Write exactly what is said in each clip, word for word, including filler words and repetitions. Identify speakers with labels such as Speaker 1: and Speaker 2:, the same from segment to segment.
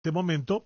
Speaker 1: este momento,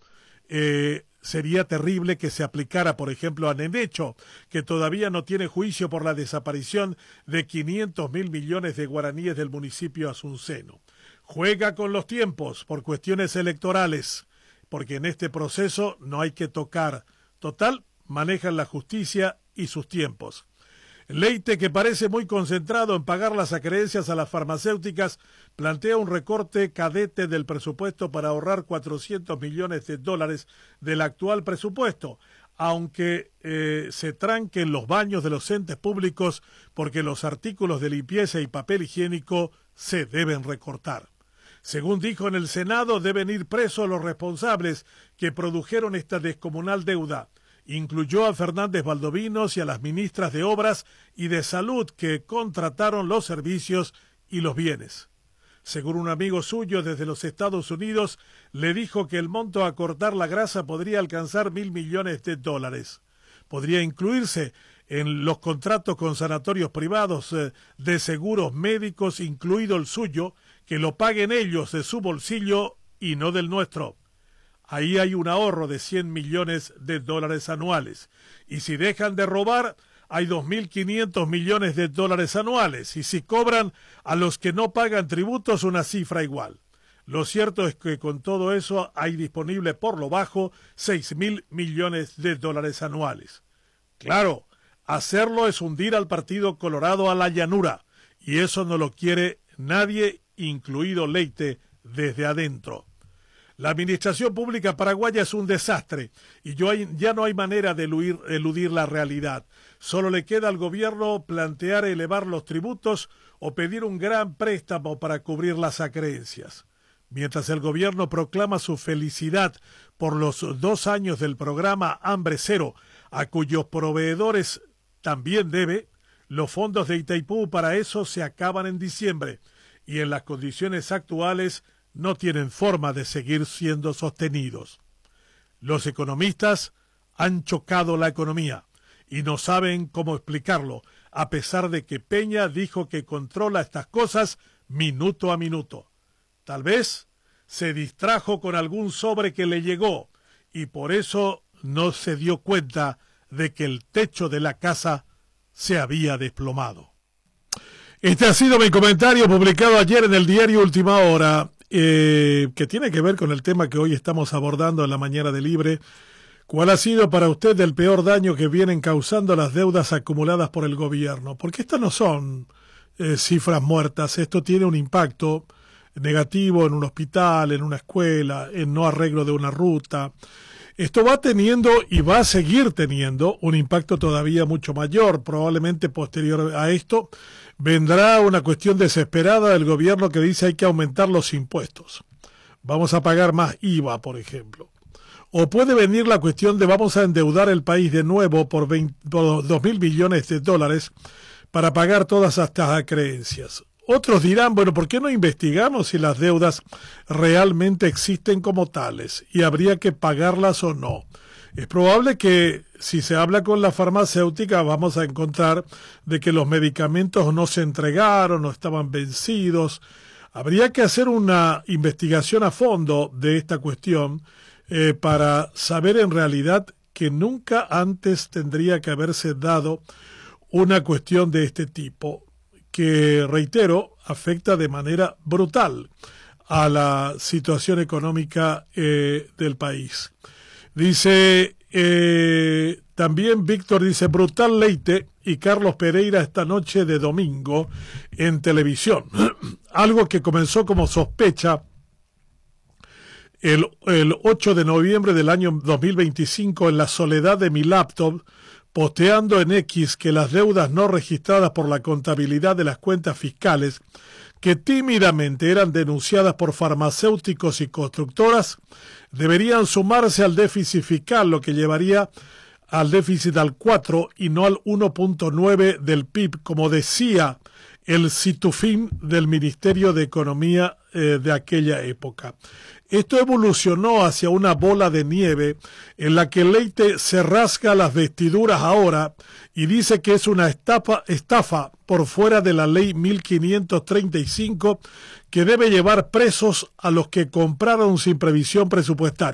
Speaker 1: eh, sería terrible que se aplicara, por ejemplo, a Nenecho, que todavía no tiene juicio por la desaparición de quinientos mil millones de guaraníes del municipio asunceno. Juega con los tiempos por cuestiones electorales, porque en este proceso no hay que tocar. Total, manejan la justicia y sus tiempos. Leite, que parece muy concentrado en pagar las acreencias a las farmacéuticas, plantea un recorte cadete del presupuesto para ahorrar cuatrocientos millones de dólares del actual presupuesto, aunque eh, se tranquen los baños de los entes públicos porque los artículos de limpieza y papel higiénico se deben recortar. Según dijo en el Senado, deben ir presos los responsables que produjeron esta descomunal deuda. Incluyó a Fernández Valdovinos y a las ministras de Obras y de Salud que contrataron los servicios y los bienes. Según un amigo suyo desde los Estados Unidos, le dijo que el monto a cortar la grasa podría alcanzar mil millones de dólares. Podría incluirse en los contratos con sanatorios privados eh, de seguros médicos, incluido el suyo, que lo paguen ellos de su bolsillo y no del nuestro. Ahí hay un ahorro de cien millones de dólares anuales. Y si dejan de robar, hay dos mil quinientos millones de dólares anuales. Y si cobran a los que no pagan tributos, una cifra igual. Lo cierto es que con todo eso hay disponible por lo bajo seis mil millones de dólares anuales. Claro, hacerlo es hundir al Partido Colorado a la llanura. Y eso no lo quiere nadie, incluido Leite, desde adentro. La administración pública paraguaya es un desastre y yo hay, ya no hay manera de eludir, eludir la realidad. Solo le queda al gobierno plantear elevar los tributos o pedir un gran préstamo para cubrir las acreencias. Mientras el gobierno proclama su felicidad por los dos años del programa Hambre Cero, a cuyos proveedores también debe, los fondos de Itaipú para eso se acaban en diciembre y en las condiciones actuales no tienen forma de seguir siendo sostenidos. Los economistas han chocado la economía y no saben cómo explicarlo, a pesar de que Peña dijo que controla estas cosas minuto a minuto. Tal vez se distrajo con algún sobre que le llegó y por eso no se dio cuenta de que el techo de la casa se había desplomado. Este ha sido mi comentario publicado ayer en el diario Última Hora. Eh, que tiene que ver con el tema que hoy estamos abordando en la mañana de Libre. ¿Cuál ha sido para usted el peor daño que vienen causando las deudas acumuladas por el gobierno? Porque estas no son eh, cifras muertas, esto tiene un impacto negativo en un hospital, en una escuela, en no arreglo de una ruta. Esto va teniendo y va a seguir teniendo un impacto todavía mucho mayor, probablemente posterior a esto. Vendrá una cuestión desesperada del gobierno que dice hay que aumentar los impuestos. Vamos a pagar más I V A, por ejemplo. O puede venir la cuestión de vamos a endeudar el país de nuevo por, veinte, por dos mil millones de dólares para pagar todas estas creencias. Otros dirán, bueno, ¿por qué no investigamos si las deudas realmente existen como tales y habría que pagarlas o no? Es probable que si se habla con la farmacéutica vamos a encontrar de que los medicamentos no se entregaron, no estaban vencidos. Habría que hacer una investigación a fondo de esta cuestión eh, para saber en realidad que nunca antes tendría que haberse dado una cuestión de este tipo, que, reitero, afecta de manera brutal a la situación económica eh, del país. Dice, eh, también Víctor dice, brutal Leite y Carlos Pereira esta noche de domingo en televisión. Algo que comenzó como sospecha el, el ocho de noviembre del año dos mil veinticinco en la soledad de mi laptop, posteando en X que las deudas no registradas por la contabilidad de las cuentas fiscales, que tímidamente eran denunciadas por farmacéuticos y constructoras, deberían sumarse al déficit fiscal, lo que llevaría al déficit al cuatro y no al uno punto nueve del P I B, como decía el Situfin del Ministerio de Economía eh, de aquella época. Esto evolucionó hacia una bola de nieve en la que Leite se rasga las vestiduras ahora y dice que es una estafa, estafa por fuera de la ley mil quinientos treinta y cinco que debe llevar presos a los que compraron sin previsión presupuestaria.